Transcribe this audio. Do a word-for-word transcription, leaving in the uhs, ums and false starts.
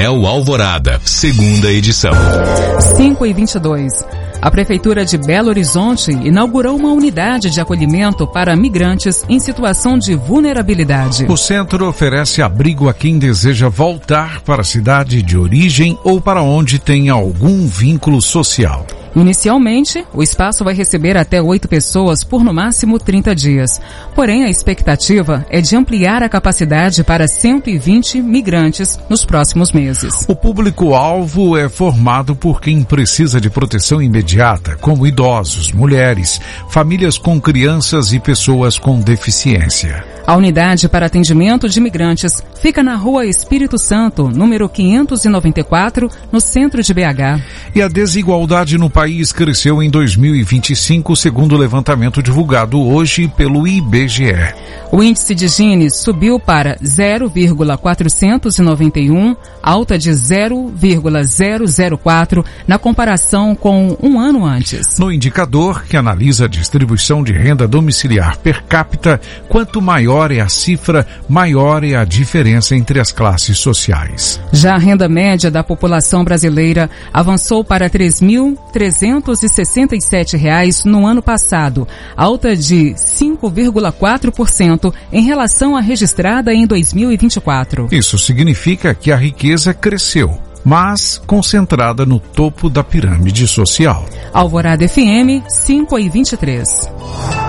Anel Alvorada, segunda edição. cinco e vinte e dois. A Prefeitura de Belo Horizonte inaugurou uma unidade de acolhimento para migrantes em situação de vulnerabilidade. O centro oferece abrigo a quem deseja voltar para a cidade de origem ou para onde tem algum vínculo social. Inicialmente, o espaço vai receber até oito pessoas por no máximo trinta dias. Porém, a expectativa é de ampliar a capacidade para cento e vinte migrantes nos próximos meses. O público-alvo é formado por quem precisa de proteção imediata, como idosos, mulheres, famílias com crianças e pessoas com deficiência. A unidade para atendimento de imigrantes fica na Rua Espírito Santo, número quinhentos e noventa e quatro, no centro de B H. E a desigualdade no país cresceu em dois mil e vinte e cinco, segundo o levantamento divulgado hoje pelo I B G E. O índice de Gini subiu para zero vírgula quatrocentos e noventa e um, alta de zero vírgula zero zero quatro na comparação com um ano antes. No indicador, que analisa a distribuição de renda domiciliar per capita, quanto maior é a cifra, maior é a diferença entre as classes sociais. Já a renda média da população brasileira avançou para três mil trezentos e sessenta e sete reais no ano passado, alta de cinco vírgula quatro por cento em relação à registrada em dois mil e vinte e quatro. Isso significa que a riqueza cresceu, mas concentrada no topo da pirâmide social. Alvorada F M, cinco e vinte e três.